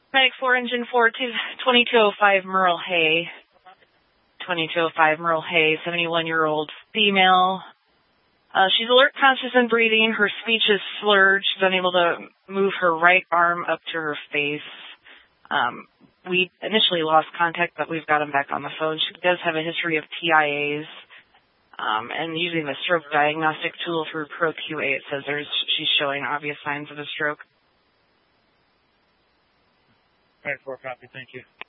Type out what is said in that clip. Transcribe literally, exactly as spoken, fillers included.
Medic four, Engine four, twenty-two oh five Merle Hay. twenty-two oh five Merle Hay, seventy-one-year-old female. Uh, she's alert, conscious, and breathing. Her speech is slurred. She's unable to move her right arm up to her face. Um, we initially lost contact, but we've got him back on the phone. She does have a history of T I As. Um, and using the stroke diagnostic tool through ProQA, it says there's she's showing obvious signs of a stroke. All right, four, copy. Thank you.